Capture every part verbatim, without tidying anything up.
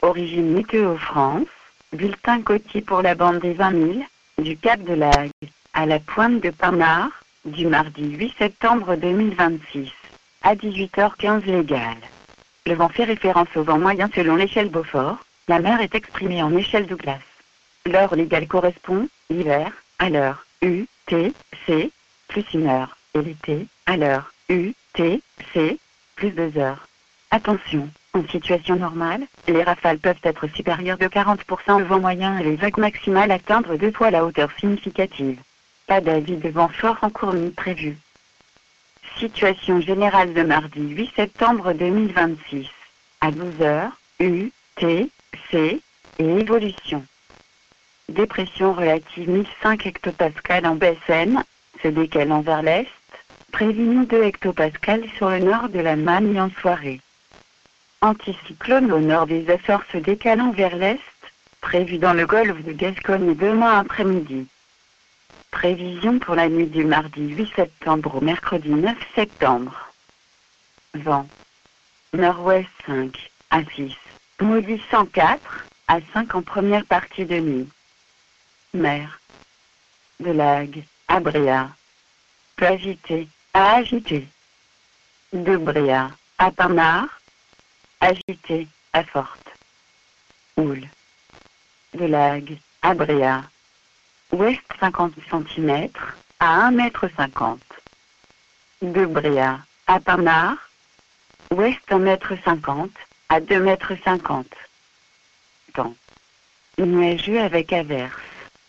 Origine Météo France, bulletin côtier pour la bande des vingt mille, du Cap de l'Agde à la pointe de Panard, du mardi huit septembre deux mille vingt-six, à dix-huit heures quinze légale. Le vent fait référence au vent moyen selon l'échelle Beaufort, la mer est exprimée en échelle Douglas. L'heure légale correspond, l'hiver, à l'heure U T C, plus une heure, et l'été, à l'heure U T C, plus deux heures. Attention, en situation normale, les rafales peuvent être supérieures de quarante pour cent au vent moyen et les vagues maximales atteindre deux fois la hauteur significative. Pas d'avis de vent fort en cours ni prévu. Situation générale de mardi huit septembre deux mille vingt-six, à douze heures, U T C, et évolution. Dépression relative mille cinq hectopascales en B S N, se décalant vers l'est, prévision deux hectopascales sur le nord de la Manille en soirée. Anticyclone au nord des Açores se décalant vers l'est, prévu dans le golfe de Gascogne demain après-midi. Prévision pour la nuit du mardi huit septembre au mercredi neuf septembre. Vent. Nord-ouest cinq à six, maudit cent quatre à cinq en première partie de nuit. Mer. De L'Agde à Bréa. Peu agité, à agité. De Bréa à Panard. Agité, à forte. Houle. De L'Agde à Bréa. Ouest cinquante centimètres, à un mètre cinquante. De Bréa à Panard. Ouest un mètre cinquante, à deux mètres cinquante. Temps. Nuageux avec averse.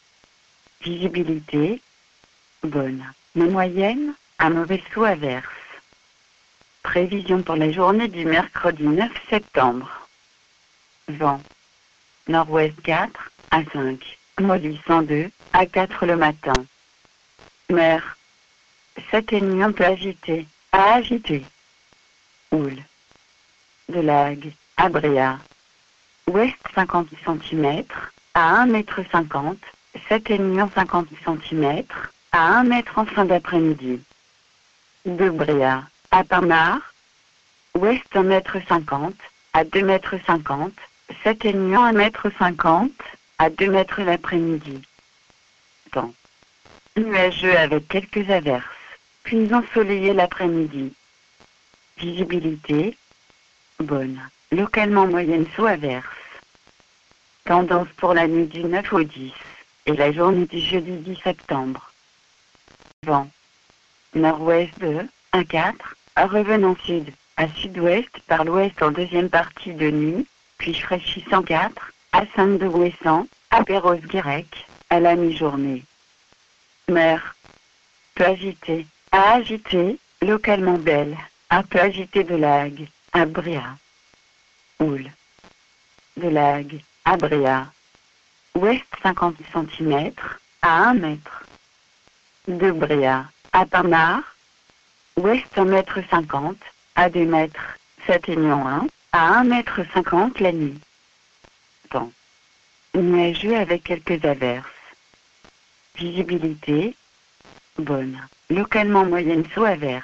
Visibilité. Bonne, mais moyenne, à mauvais sous averse. Prévision pour la journée du mercredi neuf septembre. Vent. Nord-ouest quatre à cinq, maudit cent deux à quatre le matin. Mer. S'atténuant peu agité, à agité. Houle. De L'Agde à Bréa. Ouest cinquante centimètres, à un mètre cinquante, s'atténuant cinquante centimètres, à un mètre en fin d'après-midi. De Bréa à Panard. Ouest un mètre cinquante, à deux mètres cinquante, s'atténuant un mètre cinquante, à deux mètres l'après-midi. Temps. Nuageux avec quelques averses, puis ensoleillé l'après-midi. Visibilité. Bonne, localement moyenne sous averse. Tendance pour la nuit du neuf au dix, et la journée du jeudi dix septembre. Vent. Nord-ouest deux à quatre, revenant sud, à sud-ouest par l'ouest en deuxième partie de nuit, puis fraîchissant quatre, à cinq degrés cent, à Perros-Guirec, à la mi-journée. Mer. Peu agité, à agité, localement belle, à peu agité de L'Agde, à Bréa. Houle. De L'Agde à Bréa. Ouest cinquante centimètres, à un mètre. De Bréa à Panard. Ouest un mètre cinquante, à deux mètres, s'atténuant un, à un mètre cinquante la nuit. Temps. Nuageux avec quelques averses. Visibilité. Bonne, localement moyenne sous averse.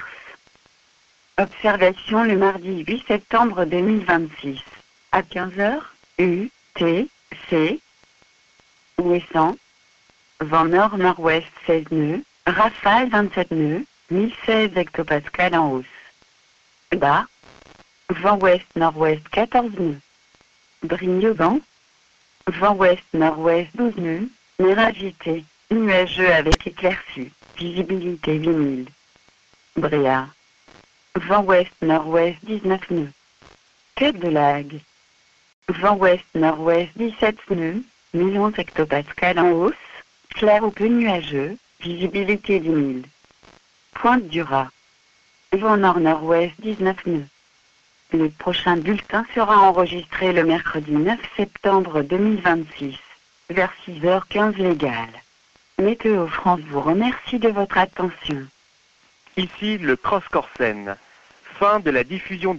Observation le mardi huit septembre deux mille vingt-six, à quinze heures, U T C. Ouessant. Vent nord-nord-ouest seize nœuds, rafale vingt-sept nœuds, mille seize hectopascales en hausse. Bas. Vent ouest-nord-ouest quatorze nœuds. Brignogan. Vent ouest-nord-ouest douze nœuds, mer agité, nuageux avec éclaircies, visibilité huit mille. Bréa. Vent ouest-nord-ouest dix-neuf nœuds. Cap de l'Agde. Vent ouest-nord-ouest dix-sept nœuds, mille onze hectopascales en hausse, clair ou peu nuageux, visibilité dix mille. Pointe du Raz. Vent nord-nord-ouest dix-neuf nœuds. Le prochain bulletin sera enregistré le mercredi neuf septembre deux mille vingt-six, vers six heures quinze légale. Météo France vous remercie de votre attention. Ici le Cross Corsen. Fin de la diffusion